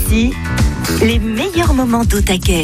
ici, les meilleurs moments d'Au Taquet.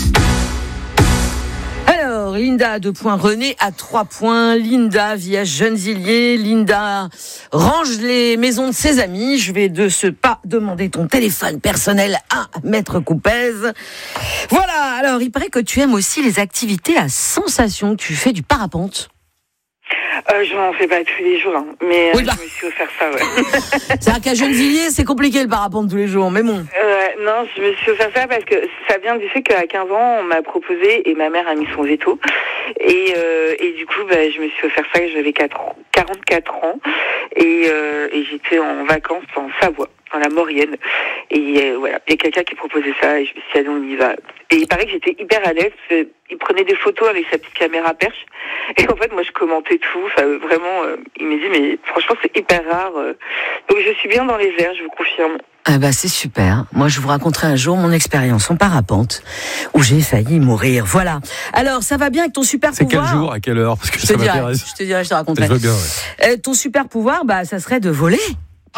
Alors, Linda à 2 points, René à 3 points. Linda vit à Gennevilliers. Linda range les maisons de ses amis. Je vais pas demander ton téléphone personnel à Maître Coupez. Voilà, alors il paraît que tu aimes aussi les activités à sensation. Tu fais du parapente. Je n'en fais pas tous les jours, hein, mais oui, je me suis offert ça, ouais. C'est-à-dire qu'à Gennevilliers, c'est compliqué le parapente tous les jours, mais bon. Non, je me suis offert ça parce que ça vient du fait qu'à 15 ans, on m'a proposé et ma mère a mis son veto. Et du coup, je me suis offert ça, j'avais 44 ans et j'étais en vacances en Savoie, dans la Maurienne. Et voilà, il y a quelqu'un qui proposait ça et je me suis dit, allez, on y va. Et il paraît que j'étais hyper à l'aise. Il prenait des photos avec sa petite caméra perche. Et en fait, moi, je commentais tout. Enfin, vraiment, il m'a dit, mais franchement, c'est hyper rare. Donc, je suis bien dans les airs, je vous confirme. Ah bah c'est super. Moi je vous raconterai un jour mon expérience en parapente où j'ai failli mourir. Voilà. Alors ça va bien avec ton super pouvoir. C'est quel jour, à quelle heure? Parce que ça m'intéresse. Je te dirai, je te raconterai. Je veux bien, ouais. Ton super pouvoir, ça serait de voler. Oui.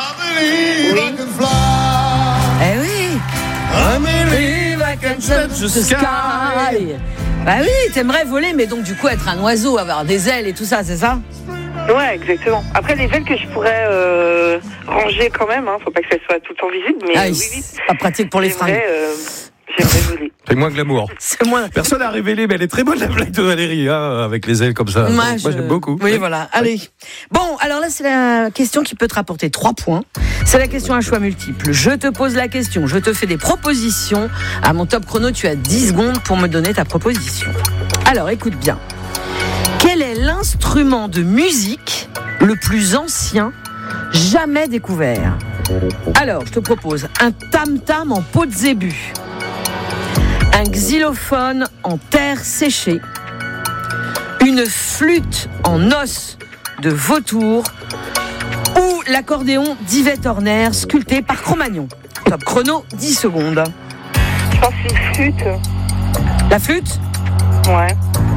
Eh oui. I believe I can touch the sky. Bah oui, t'aimerais voler, mais donc du coup être un oiseau, avoir des ailes et tout ça, c'est ça? Ouais, exactement. Après, les ailes que je pourrais ranger quand même, faut pas que ça soit tout le temps visible, mais oui. C'est pas pratique pour les fringues. J'aimerais voler. C'est moins glamour. C'est moins. Personne n'a révélé, mais elle est très bonne la blague de Valérie, avec les ailes comme ça. Moi j'aime beaucoup. Oui, voilà. Allez. Bon, alors là, c'est la question qui peut te rapporter 3 points. C'est la question à choix multiple. Je te pose la question, je te fais des propositions. À mon top chrono, tu as 10 secondes pour me donner ta proposition. Alors, écoute bien. Quel est l'instrument de musique le plus ancien jamais découvert? Alors, je te propose un tam-tam en peau de zébu, un xylophone en terre séchée, une flûte en os de vautour ou l'accordéon d'Yvette Horner sculpté par Cro-Magnon. Top chrono, 10 secondes. Je pense que c'est une flûte. La flûte? Ouais.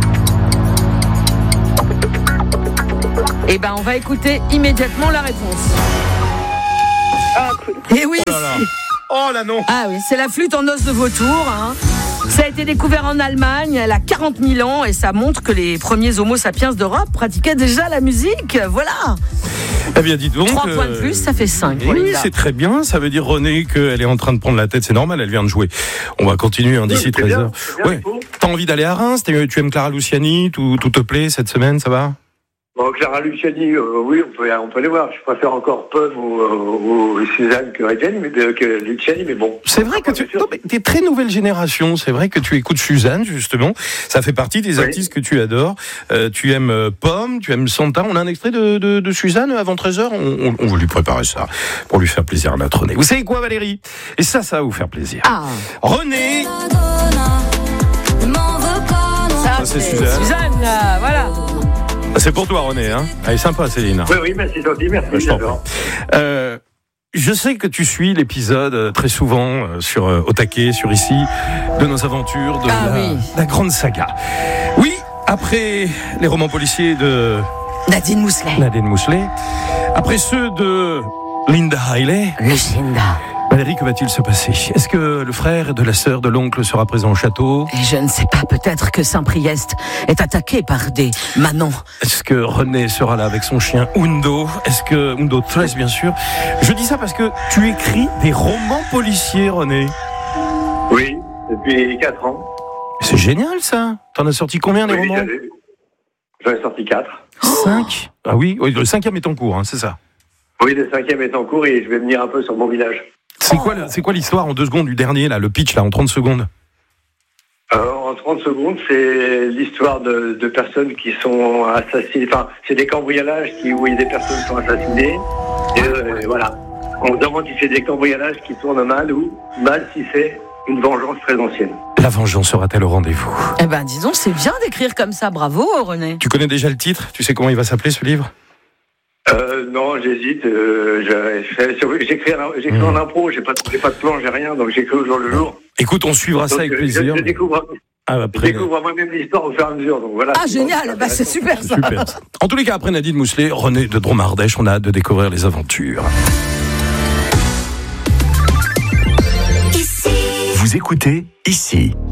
Eh ben, on va écouter immédiatement la réponse. Ah, cool. Et oui. Oh là non. Ah oui, c'est la flûte en os de vautour. Ça a été découvert en Allemagne, elle a 40 000 ans et ça montre que les premiers homo sapiens d'Europe pratiquaient déjà la musique. Voilà. Eh bien, dites donc. 3 points de plus, ça fait 5. Oui, c'est très bien. Ça veut dire, René, qu'elle est en train de prendre la tête. C'est normal, elle vient de jouer. On va continuer d'ici 13h. Ouais. T'as envie d'aller à Reims? Tu aimes Clara Luciani? Tout te plaît cette semaine, ça va? Bon, Clara Luciani, oui, on peut aller voir. Je préfère encore Pomme ou Suzanne que Luciani, mais bon. C'est vrai que tu es très nouvelle génération. C'est vrai que tu écoutes Suzanne, justement. Ça fait partie des artistes que tu adores. Tu aimes Pomme, tu aimes Santa. On a un extrait de Suzanne avant 13h. On va lui préparer ça pour lui faire plaisir à notre René. Vous savez quoi, Valérie? Et ça va vous faire plaisir. Ah. René. Ça, c'est Suzanne, voilà. C'est pour toi, René. Elle est sympa, Céline. Oui, merci, gentil, merci. Je sais que tu suis l'épisode très souvent sur Au Taquet, sur Ici, de nos aventures, de la grande saga. Oui, après les romans policiers de Nadine Mousselet, après ceux de Linda Hailey. Lucinda. Valérie, que va-t-il se passer? Est-ce que le frère de la sœur de l'oncle sera présent au château? Et je ne sais pas, peut-être que Saint-Priest est attaqué par des manants. Est-ce que René sera là avec son chien Undo? Est-ce que Undo 13, bien sûr? Je dis ça parce que tu écris des romans policiers, René. Oui, depuis 4 ans. C'est génial, ça. T'en as sorti combien, des romans? J'en ai sorti 4. 5? Ah oui, le 5e est en cours, c'est ça? Oui, le 5e est en cours et je vais venir un peu sur mon village. C'est quoi l'histoire en 2 secondes du dernier, là, le pitch, là, en 30 secondes? En 30 secondes, c'est l'histoire de personnes qui sont assassinées. Enfin, c'est des cambriolages où des personnes sont assassinées. Et voilà. On se demande si c'est des cambriolages qui tournent mal ou mal si c'est une vengeance très ancienne. La vengeance sera-t-elle au rendez-vous? Eh ben, disons, c'est bien d'écrire comme ça. Bravo, René. Tu connais déjà le titre? Tu sais comment il va s'appeler, ce livre? Non, j'hésite. J'écris en impro, j'ai pas de plan, j'ai rien, donc j'écris au jour le jour. Écoute, on suivra ça avec plaisir. Je découvre moi-même l'histoire au fur et à mesure. Donc voilà. Ah, génial, c'est super ça. Super. En tous les cas, après Nadine Mousselet, René de Dromardèche, on a hâte de découvrir les aventures. Vous écoutez ici.